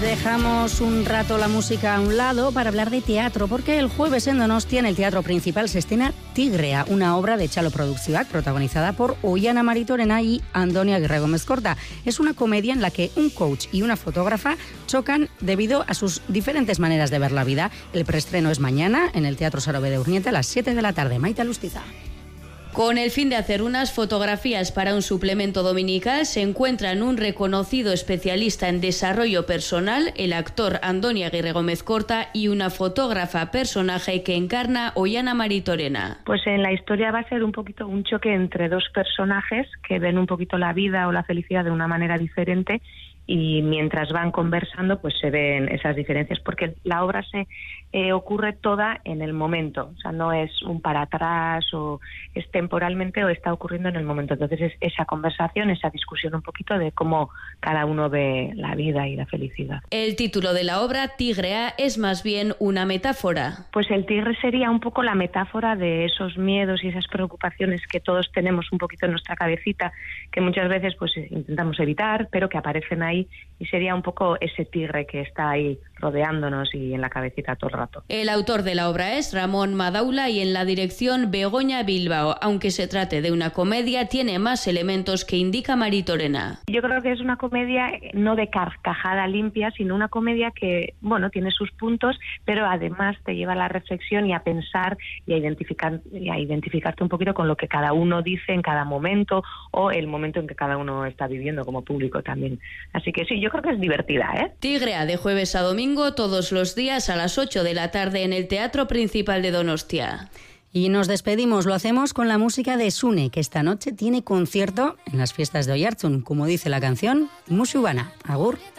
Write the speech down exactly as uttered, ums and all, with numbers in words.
Dejamos un rato la música a un lado para hablar de teatro, porque el jueves en Donostia, en el Teatro Principal, se estrena Tigrea, una obra de Txalo Produkzioak protagonizada por Oihana Maritorena y Andoni Aguirre Gómez Corta. Es una comedia en la que un coach y una fotógrafa chocan debido a sus diferentes maneras de ver la vida. El preestreno es mañana en el Teatro Sarobe de Urnieta a las siete de la tarde. Maite Alustiza. Con el fin de hacer unas fotografías para un suplemento dominical, se encuentran un reconocido especialista en desarrollo personal, el actor Andoni Aguirre Gómez Corta, y una fotógrafa personaje que encarna Oihana Maritorena. Pues en la historia va a ser un poquito un choque entre dos personajes que ven un poquito la vida o la felicidad de una manera diferente, y mientras van conversando pues se ven esas diferencias, porque la obra se eh, ocurre toda en el momento, o sea, no es un para atrás o es temporalmente o está ocurriendo en el momento. Entonces es esa conversación, esa discusión un poquito de cómo cada uno ve la vida y la felicidad. El título de la obra, Tigrea, es más bien una metáfora. Pues el tigre sería un poco la metáfora de esos miedos y esas preocupaciones que todos tenemos un poquito en nuestra cabecita, que muchas veces pues intentamos evitar, pero que aparecen ahí. Y sería un poco ese tigre que está ahí rodeándonos y en la cabecita todo el rato. El autor de la obra es Ramón Madaula y en la dirección Begoña Bilbao. Aunque se trate de una comedia, tiene más elementos que indica Maritorena. Yo creo que es una comedia no de carcajada limpia, sino una comedia que, bueno, tiene sus puntos, pero además te lleva a la reflexión y a pensar y a identificar y a identificarte un poquito con lo que cada uno dice en cada momento o el momento en que cada uno está viviendo como público también. Así que sí, yo creo que es divertida, ¿eh? Tigrea, de jueves a domingo, todos los días a las ocho de la tarde en el Teatro Principal de Donostia. Y nos despedimos, lo hacemos con la música de Sune, que esta noche tiene concierto en las fiestas de Oiartzun, como dice la canción, Musu Bana. Agur.